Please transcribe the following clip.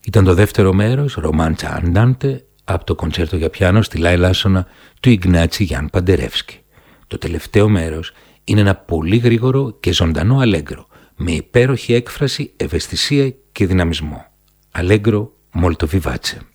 Ήταν το δεύτερο μέρος, Romanza Andante, από το κοντσέρτο για πιάνο στη Λάιλάσονα του Ιγνάτσι Γιάν Παντερεύσκη. Το τελευταίο μέρος είναι ένα πολύ γρήγορο και ζωντανό αλέγκρο, με υπέροχη έκφραση, ευαισθησία και δυναμισμό. Αλέγκρο molto vivace.